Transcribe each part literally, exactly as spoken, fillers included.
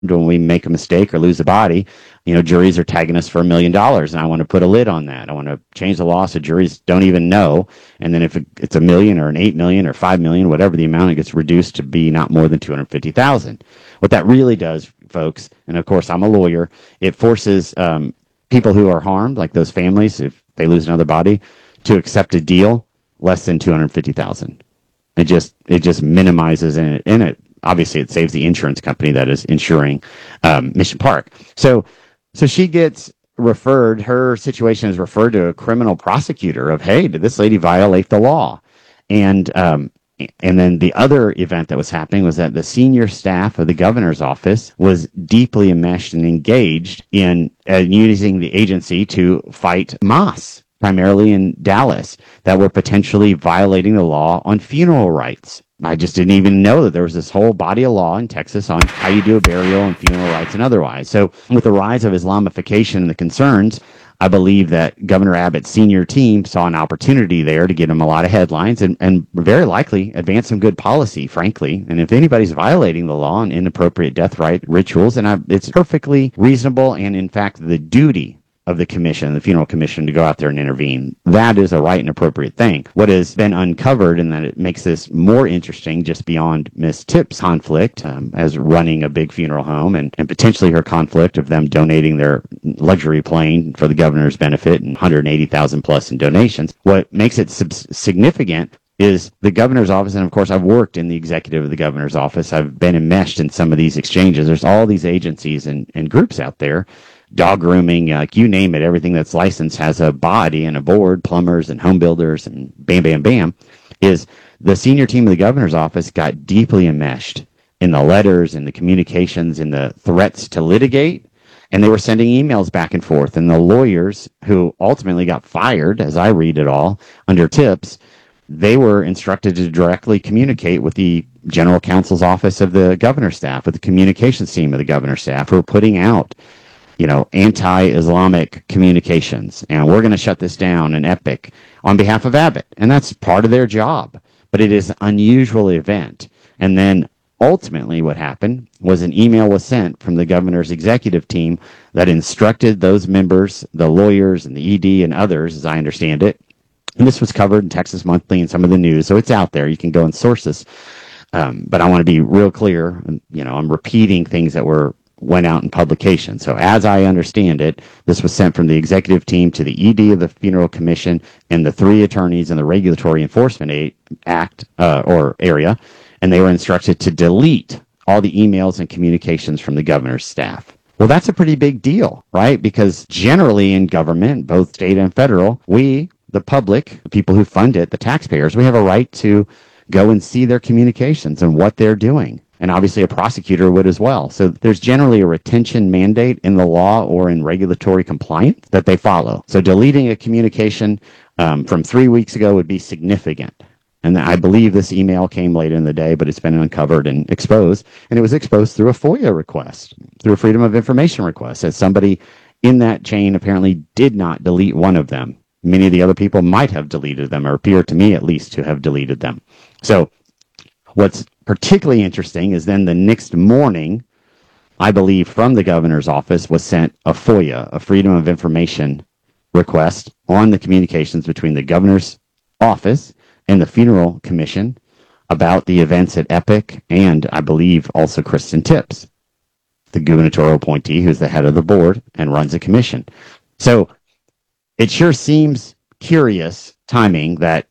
when we make a mistake or lose a body, you know, juries are tagging us for a million dollars, and I want to put a lid on that. I want to change the law so juries don't even know. And then if it, it's a million or an eight million or five million, whatever the amount, it gets reduced to be not more than two hundred fifty thousand. What that really does, folks, and of course I'm a lawyer, it forces um, people who are harmed, like those families, if they lose another body, to accept a deal less than two hundred fifty thousand. It just it just minimizes in it. In it, obviously, it saves the insurance company that is insuring um, Mission Park. So, so she gets referred. Her situation is referred to a criminal prosecutor of, hey, did this lady violate the law? And um, and then the other event that was happening was that the senior staff of the governor's office was deeply enmeshed and engaged in uh, using the agency to fight mosques, primarily in Dallas, that were potentially violating the law on funeral rights. I just didn't even know that there was this whole body of law in Texas on how you do a burial and funeral rights and otherwise. So with the rise of Islamification and the concerns, I believe that Governor Abbott's senior team saw an opportunity there to get him a lot of headlines and, and very likely advance some good policy, frankly. And if anybody's violating the law and inappropriate death right rituals, and I, it's perfectly reasonable and, in fact, the duty of the commission, the funeral commission, to go out there and intervene. That is a right and appropriate thing. What has been uncovered, and that it makes this more interesting just beyond Miss Tipp's conflict um, as running a big funeral home and, and potentially her conflict of them donating their luxury plane for the governor's benefit and one hundred eighty thousand plus in donations. What makes it sub- significant is the governor's office, and of course I've worked in the executive of the governor's office. I've been enmeshed in some of these exchanges. There's all these agencies and, and groups out there, dog grooming, uh, you name it, everything that's licensed has a body and a board, plumbers and home builders and bam, bam, bam, is the senior team of the governor's office got deeply enmeshed in the letters and the communications and the threats to litigate. And they were sending emails back and forth. And the lawyers who ultimately got fired, as I read it all, under Tips, they were instructed to directly communicate with the general counsel's office of the governor's staff, with the communications team of the governor's staff, who were putting out, you know, anti-Islamic communications, and we're going to shut this down in Epic on behalf of Abbott. And that's part of their job, but it is an unusual event. And then ultimately what happened was an email was sent from the governor's executive team that instructed those members, the lawyers and the E D and others, as I understand it, and this was covered in Texas Monthly and some of the news, so it's out there. You can go and source this. Um, but I want to be real clear. You know, I'm repeating things that were went out in publication. So as I understand it, this was sent from the executive team to the E D of the Funeral Commission and the three attorneys in the Regulatory Enforcement Act uh, or area, and they were instructed to delete all the emails and communications from the governor's staff. Well, that's a pretty big deal, right? Because generally in government, both state and federal, we, the public, the people who fund it, the taxpayers, we have a right to go and see their communications and what they're doing. And obviously a prosecutor would as well. So there's generally a retention mandate in the law or in regulatory compliance that they follow. So deleting a communication um, from three weeks ago would be significant. And I believe this email came late in the day, but it's been uncovered and exposed. And it was exposed through a FOIA request, through a Freedom of Information request, as somebody in that chain apparently did not delete one of them. Many of the other people might have deleted them, or appear to me at least to have deleted them. So what's particularly interesting is then the next morning, I believe from the governor's office was sent a FOIA, a Freedom of Information request on the communications between the governor's office and the Funeral Commission about the events at Epic, and I believe also Kristen Tips, the gubernatorial appointee who's the head of the board and runs a commission. So it sure seems curious timing that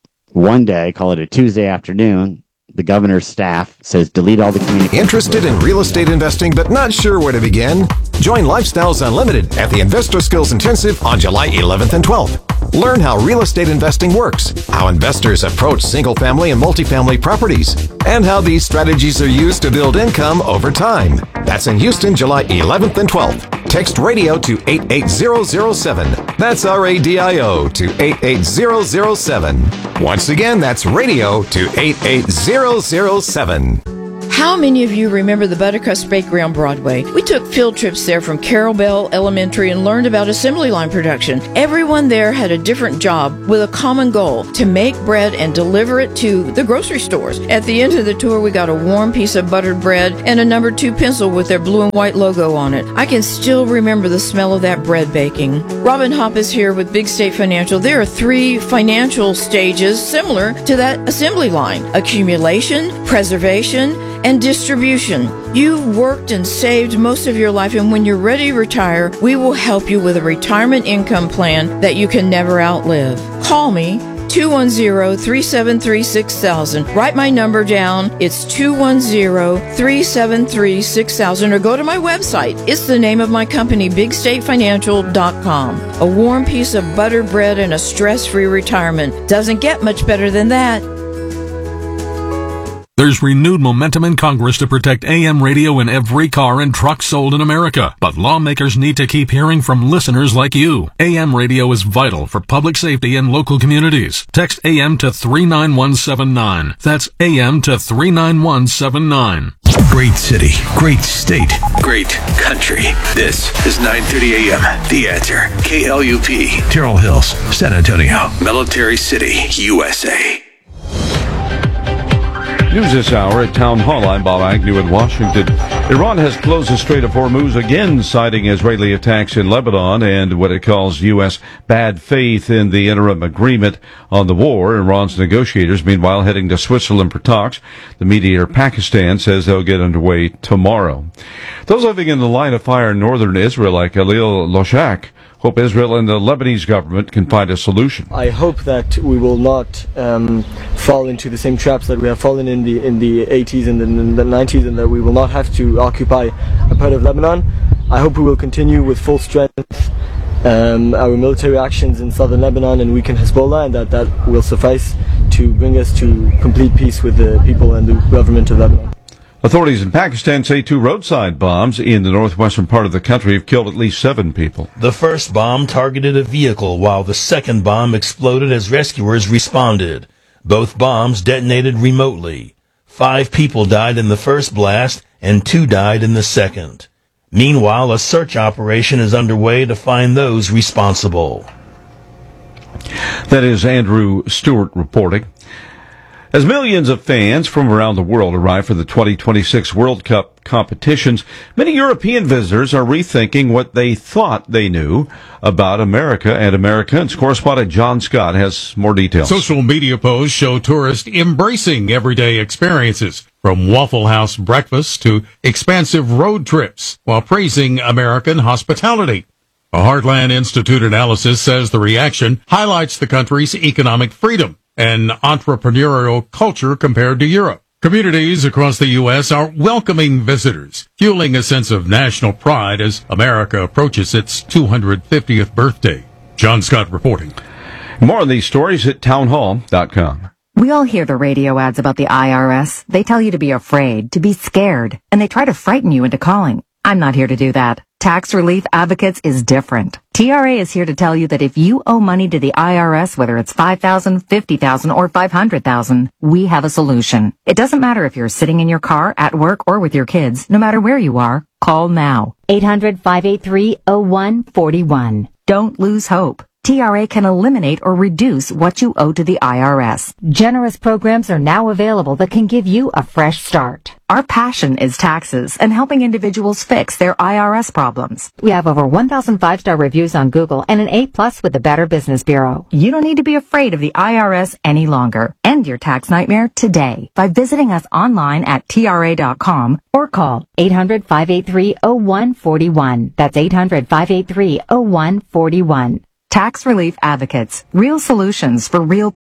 one day, call it a Tuesday afternoon, the governor's staff says delete all the communications. Interested in real estate investing but not sure where to begin? Join Lifestyles Unlimited at the Investor Skills Intensive on July eleventh and twelfth. Learn how real estate investing works, how investors approach single-family and multifamily properties, and how these strategies are used to build income over time. That's in Houston, July eleventh and twelfth. Text radio to eight eight zero zero seven. That's R A D I O to eight eight zero zero seven. Once again, that's radio to eight eight zero zero seven. How many of you remember the Buttercrust Bakery on Broadway? We took field trips there from Carol Bell Elementary and learned about assembly line production. Everyone there had a different job with a common goal, to make bread and deliver it to the grocery stores. At the end of the tour, we got a warm piece of buttered bread and a number two pencil with their blue and white logo on it. I can still remember the smell of that bread baking. Robin Hopp is here with Big State Financial. There are three financial stages similar to that assembly line: accumulation, preservation, and distribution. You've worked and saved most of your life, and when you're ready to retire, we will help you with a retirement income plan that you can never outlive. Call me, two one zero, three seven three, six thousand. Write my number down. It's two one zero, three seven three, six thousand, or go to my website. It's the name of my company, big state financial dot com. A warm piece of buttered bread and a stress-free retirement. Doesn't get much better than that. There's renewed momentum in Congress to protect A M radio in every car and truck sold in America. But lawmakers need to keep hearing from listeners like you. A M radio is vital for public safety and local communities. Text A M to three nine one seven nine. That's A M to three nine one seven nine. Great city, great state, great country. This is nine thirty A M. The Answer. K L U P. Terrell Hills, San Antonio. Military City, U S A. News this hour at Town Hall. I'm Bob Agnew in Washington. Iran has closed the Strait of Hormuz again, citing Israeli attacks in Lebanon and what it calls U S bad faith in the interim agreement on the war. Iran's negotiators, meanwhile, heading to Switzerland for talks. The mediator, Pakistan, says they'll get underway tomorrow. Those living in the line of fire in northern Israel, like Khalil Loshak, hope Israel and the Lebanese government can find a solution. I hope that we will not um, fall into the same traps that we have fallen in the in the eighties and in the nineties, and that we will not have to occupy a part of Lebanon. I hope we will continue with full strength um, our military actions in southern Lebanon and weaken Hezbollah, and that that will suffice to bring us to complete peace with the people and the government of Lebanon. Authorities in Pakistan say two roadside bombs in the northwestern part of the country have killed at least seven people. The first bomb targeted a vehicle, while the second bomb exploded as rescuers responded. Both bombs detonated remotely. Five people died in the first blast, and two died in the second. Meanwhile, a search operation is underway to find those responsible. That is Andrew Stewart reporting. As millions of fans from around the world arrive for the twenty twenty-six World Cup competitions, many European visitors are rethinking what they thought they knew about America and Americans. Correspondent John Scott has more details. Social media posts show tourists embracing everyday experiences, from Waffle House breakfasts to expansive road trips, while praising American hospitality. A Heartland Institute analysis says the reaction highlights the country's economic freedom and entrepreneurial culture compared to Europe. Communities across the U S are welcoming visitors, fueling a sense of national pride as America approaches its two hundred fiftieth birthday. John Scott reporting. More on these stories at town hall dot com. We all hear the radio ads about the I R S. They tell you to be afraid, to be scared, and they try to frighten you into calling. I'm not here to do that. Tax Relief Advocates is different. T R A is here to tell you that if you owe money to the I R S, whether it's five thousand dollars, fifty thousand dollars, or five hundred thousand dollars, we have a solution. It doesn't matter if you're sitting in your car, at work, or with your kids. No matter where you are, call now. eight hundred, five eight three, oh one four one. Don't lose hope. T R A can eliminate or reduce what you owe to the I R S. Generous programs are now available that can give you a fresh start. Our passion is taxes and helping individuals fix their I R S problems. We have over one thousand five-star reviews on Google and an A plus with the Better Business Bureau. You don't need to be afraid of the I R S any longer. End your tax nightmare today by visiting us online at T R A dot com or call eight hundred, five eight three, oh one four one. That's eight hundred, five eight three, oh one four one. Tax Relief Advocates. Real solutions for real.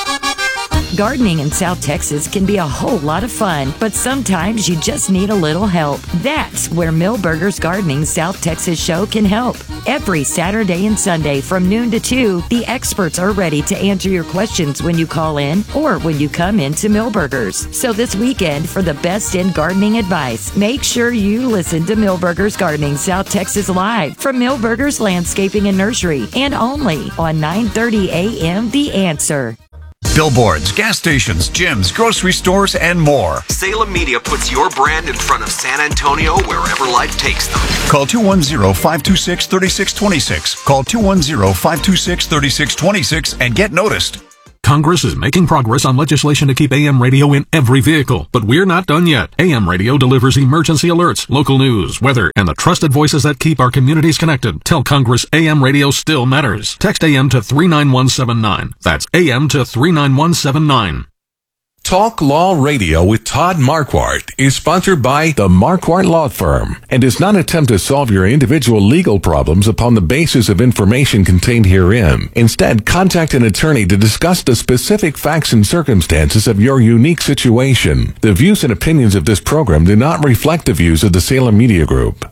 Gardening in South Texas can be a whole lot of fun, but sometimes you just need a little help. That's where Millburgers Gardening South Texas Show can help. Every Saturday and Sunday from noon to two, the experts are ready to answer your questions when you call in or when you come into Millburgers. So this weekend, for the best in gardening advice, make sure you listen to Millburgers Gardening South Texas Live from Millburgers Landscaping and Nursery, and only on nine thirty a.m. The Answer. Billboards, gas stations, gyms, grocery stores, and more. Salem Media puts your brand in front of San Antonio wherever life takes them. Call two one zero, five two six, three six two six. Call two one zero, five two six, three six two six and get noticed. Congress is making progress on legislation to keep A M radio in every vehicle, but we're not done yet. A M radio delivers emergency alerts, local news, weather, and the trusted voices that keep our communities connected. Tell Congress A M radio still matters. Text A M to three nine one seven nine. That's A M to three nine one seven nine. Talk Law Radio with Todd Marquardt is sponsored by the Marquardt Law Firm and does not attempt to solve your individual legal problems upon the basis of information contained herein. Instead, contact an attorney to discuss the specific facts and circumstances of your unique situation. The views and opinions of this program do not reflect the views of the Salem Media Group.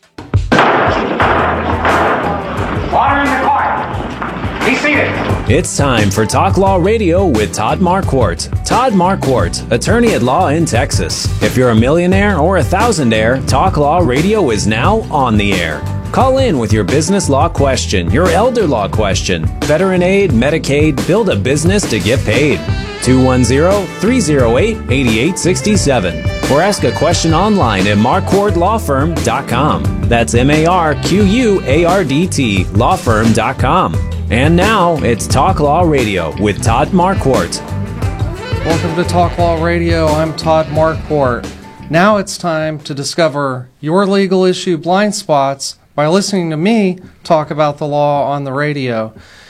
Water in the court. Be seated. It's time for Talk Law Radio with Todd Marquardt. Todd Marquardt, attorney at law in Texas. If you're a millionaire or a thousandaire, Talk Law Radio is now on the air. Call in with your business law question, your elder law question, veteran aid, Medicaid, build a business to get paid. two one zero, three zero eight, eight eight six seven. Or ask a question online at marquardt law firm dot com. That's M A R Q U A R D T law firm dot com. And now, it's Talk Law Radio with Todd Marquardt. Welcome to Talk Law Radio. I'm Todd Marquardt. Now it's time to discover your legal issue blind spots by listening to me talk about the law on the radio.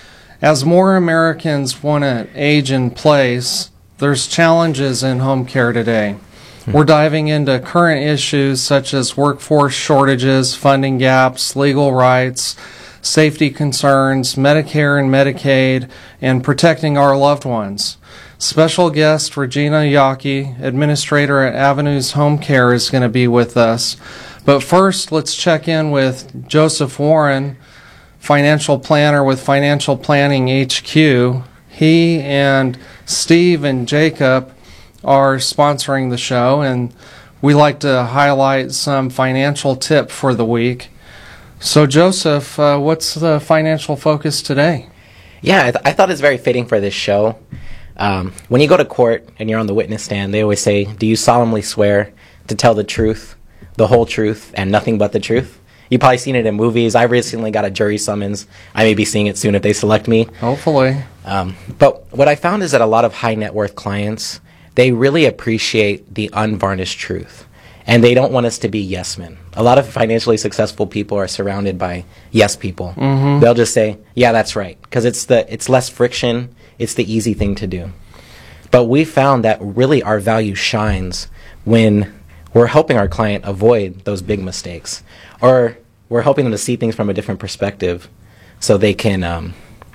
As more Americans want to age in place, there's challenges in home care today. We're diving into current issues such as workforce shortages, funding gaps, legal rights, safety concerns, Medicare and Medicaid, and protecting our loved ones. Special guest Regina Yockey, administrator at Avenues Home Care, is going to be with us. But first, let's check in with Joseph Warren, financial planner with Financial Planning H Q. He and Steve and Jacob are sponsoring the show, and we like to highlight some financial tip for the week. So, Joseph, uh, what's the financial focus today? Yeah, I, th- I thought it's very fitting for this show. Um, when you go to court and you're on the witness stand, they always say, do you solemnly swear to tell the truth, the whole truth, and nothing but the truth? You've probably seen it in movies. I recently got a jury summons. I may be seeing it soon if they select me. Hopefully. Um, but what I found is that a lot of high net worth clients, they really appreciate the unvarnished truth. And they don't want us to be yes men. A lot of financially successful people are surrounded by yes people. Mm-hmm. They'll just say, yeah, that's right, because it's the it's less friction. It's the easy thing to do. But we found that really our value shines when we're helping our client avoid those big mistakes, or we're helping them to see things from a different perspective so they can um,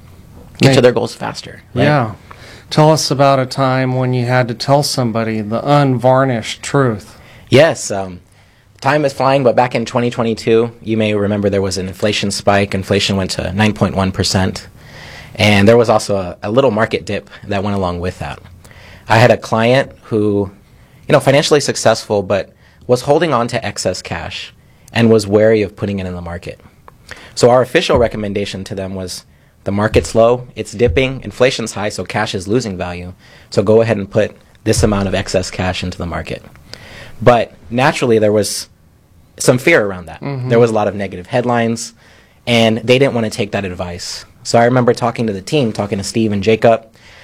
get Hey. to their goals faster. Right? Yeah. Tell us about a time when you had to tell somebody the unvarnished truth. Yes, um, time is flying, but back in twenty twenty-two, you may remember there was an inflation spike. Inflation went to nine point one percent, and there was also a, a little market dip that went along with that. I had a client who, you know, financially successful, but was holding on to excess cash and was wary of putting it in the market. So our official recommendation to them was, the market's low, it's dipping, inflation's high, so cash is losing value. So go ahead and put this amount of excess cash into the market. But naturally, there was some fear around that. Mm-hmm. There was a lot of negative headlines, and they didn't want to take that advice. So I remember talking to the team, talking to Steve and Jacob,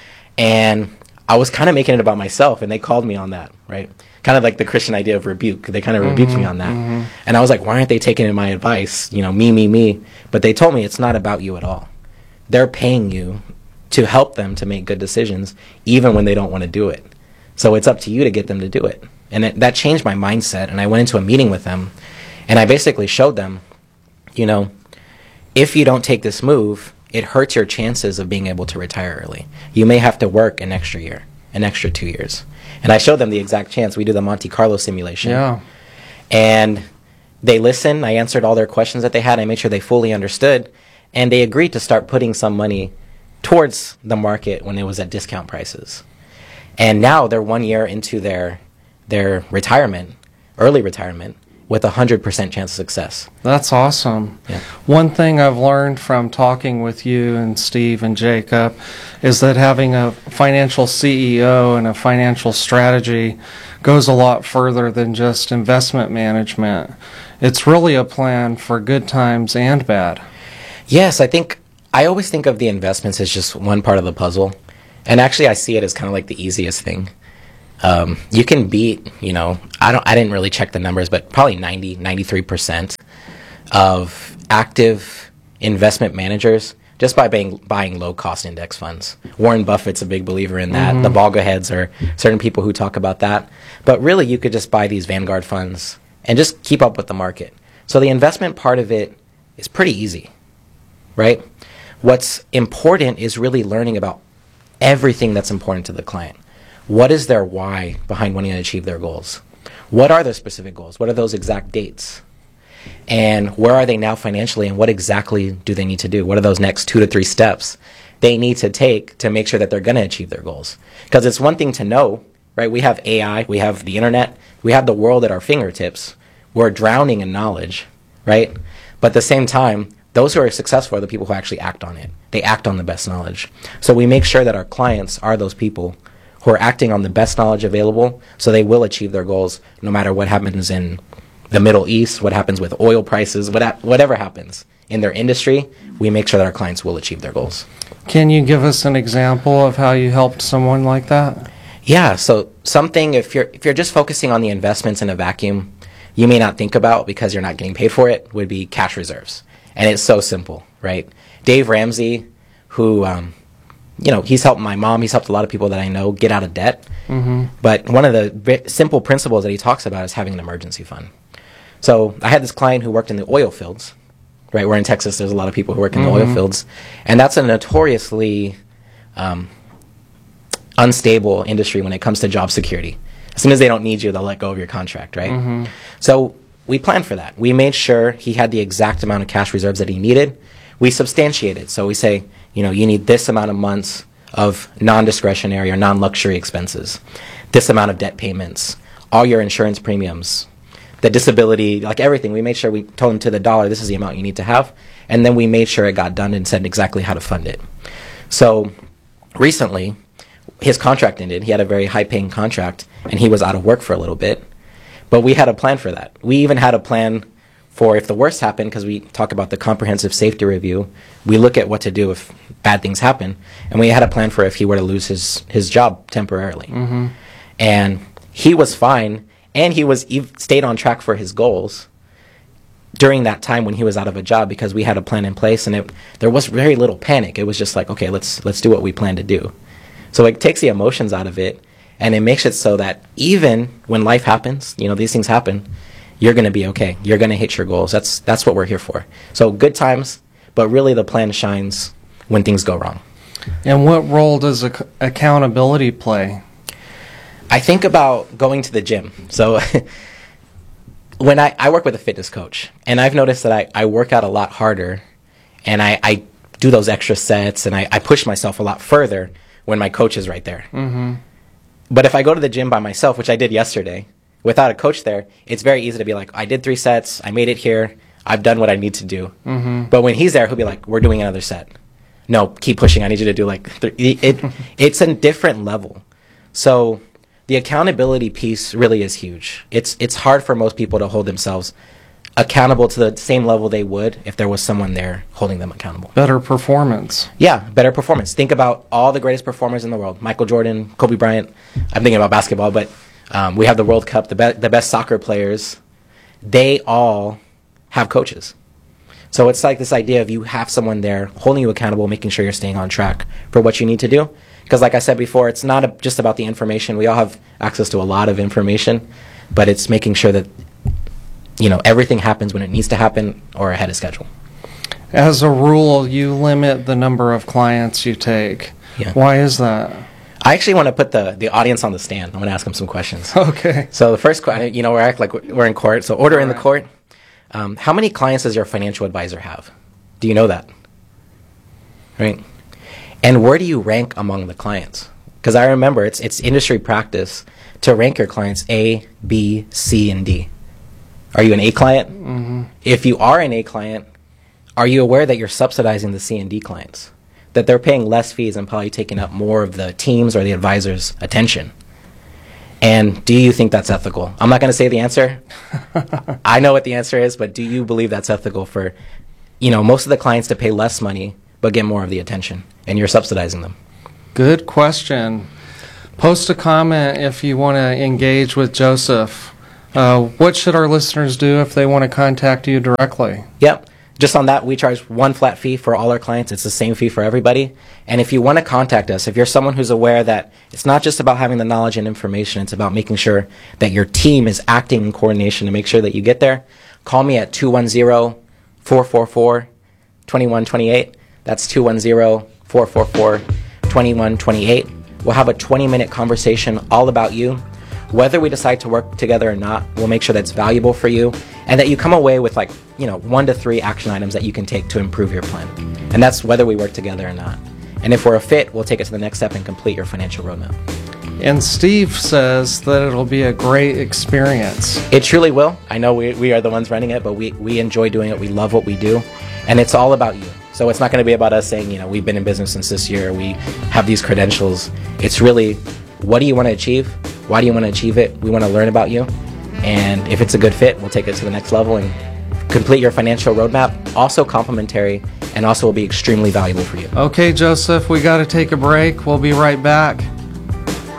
and I was kind of making it about myself, and they called me on that, right? Kind of like the Christian idea of rebuke. They kind of mm-hmm. rebuked me on that. Mm-hmm. And I was like, why aren't they taking my advice? You know, me, me, me. But they told me it's not about you at all. They're paying you to help them to make good decisions, even when they don't want to do it. So it's up to you to get them to do it. And it, that changed my mindset, and I went into a meeting with them, and I basically showed them, you know, if you don't take this move, it hurts your chances of being able to retire early. You may have to work an extra year, an extra two years. And I showed them the exact chance. We do the Monte Carlo simulation. Yeah. And they listened. I answered all their questions that they had. I made sure they fully understood, and they agreed to start putting some money towards the market when it was at discount prices. And now they're one year into their their retirement, early retirement, with a one hundred percent chance of success. That's awesome. Yeah. One thing I've learned from talking with you and Steve and Jacob is that having a financial C E O and a financial strategy goes a lot further than just investment management. It's really a plan for good times and bad. Yes, I think I always think of the investments as just one part of the puzzle. And actually I see it as kind of like the easiest thing. Um, you can beat, you know, I don't, I didn't really check the numbers, but probably ninety, ninety-three percent of active investment managers just by buying, buying low-cost index funds. Warren Buffett's a big believer in that. Mhm. The Bogleheads are certain people who talk about that. But really, you could just buy these Vanguard funds and just keep up with the market. So the investment part of it is pretty easy, right? What's important is really learning about everything that's important to the client. What is their why behind wanting to achieve their goals? What are their specific goals? What are those exact dates? And where are they now financially, and what exactly do they need to do? What are those next two to three steps they need to take to make sure that they're going to achieve their goals? Because it's one thing to know, right? We have A I, we have the internet, we have the world at our fingertips. We're drowning in knowledge, right? But at the same time, those who are successful are the people who actually act on it. They act on the best knowledge. So we make sure that our clients are those people who are acting on the best knowledge available, so they will achieve their goals no matter what happens in the Middle East, what happens with oil prices, what, whatever happens in their industry. We make sure that our clients will achieve their goals. Can you give us an example of how you helped someone like that? Yeah, so something, if you're if you're just focusing on the investments in a vacuum, you may not think about because you're not getting paid for it, would be cash reserves. And it's so simple, right? Dave Ramsey, who um, you know, he's helped my mom, he's helped a lot of people that I know get out of debt. Mm-hmm. But one of the v- simple principles that he talks about is having an emergency fund. So I had this client who worked in the oil fields, right? We're in Texas, there's a lot of people who work in Mm-hmm. the oil fields. And that's a notoriously um, unstable industry when it comes to job security. As soon as they don't need you, they'll let go of your contract, right? Mm-hmm. So we planned for that. We made sure he had the exact amount of cash reserves that he needed. We substantiated. So we say, you know, you need this amount of months of non-discretionary or non-luxury expenses, this amount of debt payments, all your insurance premiums, the disability, like everything. We made sure we told him to the dollar, this is the amount you need to have. And then we made sure it got done and said exactly how to fund it. So recently, his contract ended. He had a very high-paying contract, and he was out of work for a little bit. But we had a plan for that. We even had a plan for if the worst happened, because we talk about the comprehensive safety review. We look at what to do if bad things happen. And we had a plan for if he were to lose his, his job temporarily. Mm-hmm. And he was fine, and he was ev- stayed on track for his goals during that time when he was out of a job, because we had a plan in place, and it, there was very little panic. It was just like, okay, let's let's do what we plan to do. So it takes the emotions out of it, and it makes it so that even when life happens, you know, these things happen, you're going to be okay. You're going to hit your goals. That's that's what we're here for. So good times, but really the plan shines when things go wrong. And what role does ac- accountability play? I think about going to the gym. So when I, I work with a fitness coach, and I've noticed that I, I work out a lot harder, and I, I do those extra sets, and I, I push myself a lot further when my coach is right there. Mm-hmm. But if I go to the gym by myself, which I did yesterday, without a coach there, it's very easy to be like, I did three sets, I made it here, I've done what I need to do. Mm-hmm. But when he's there, he'll be like, we're doing another set. No, keep pushing, I need you to do like, th- it, it it's a different level. So the accountability piece really is huge. It's it's hard for most people to hold themselves accountable to the same level they would if there was someone there holding them accountable. Better performance. Yeah, better performance. Think about all the greatest performers in the world. Michael Jordan, Kobe Bryant. I'm thinking about basketball, but um, we have the World Cup, the, be- the best soccer players. They all have coaches. So it's like this idea of you have someone there holding you accountable, making sure you're staying on track for what you need to do. Because like I said before, it's not a, just about the information. We all have access to a lot of information, but it's making sure that, you know, everything happens when it needs to happen or ahead of schedule. As a rule, you limit the number of clients you take. Yeah. Why is that? I actually want to put the, the audience on the stand. I'm going to ask them some questions. Okay. So the first question, you know, we're act like we're in court. So order in the court. Um, how many clients does your financial advisor have? Do you know that? Right? And where do you rank among the clients? Because I remember it's it's industry practice to rank your clients A, B, C, and D. Are you an A client? Mm-hmm. If you are an A client, are you aware that you're subsidizing the C and D clients? That they're paying less fees and probably taking up more of the team's or the advisor's attention? And do you think that's ethical? I'm not going to say the answer. I know what the answer is, but do you believe that's ethical for, you know, most of the clients to pay less money but get more of the attention, and you're subsidizing them? Good question. Post a comment if you want to engage with Joseph. Uh, what should our listeners do if they want to contact you directly? Yep. Just on that, we charge one flat fee for all our clients. It's the same fee for everybody. And if you want to contact us, if you're someone who's aware that it's not just about having the knowledge and information, it's about making sure that your team is acting in coordination to make sure that you get there, call me at two one zero, four four four, two one two eight. That's two one zero, four four four, two one two eight. We'll have a twenty-minute conversation all about you. Whether we decide to work together or not, we'll make sure that's valuable for you and that you come away with, like, you know, one to three action items that you can take to improve your plan. And that's whether we work together or not. And if we're a fit, we'll take it to the next step and complete your financial roadmap. And Steve says that it'll be a great experience. It truly will. I know we, we are the ones running it, but we, we enjoy doing it. We love what we do. And it's all about you. So it's not going to be about us saying, you know, we've been in business since this year, we have these credentials. It's really, what do you want to achieve? Why do you want to achieve it? We want to learn about you. And if it's a good fit, we'll take it to the next level and complete your financial roadmap. Also complimentary, and also will be extremely valuable for you. Okay, Joseph, we got to take a break. We'll be right back.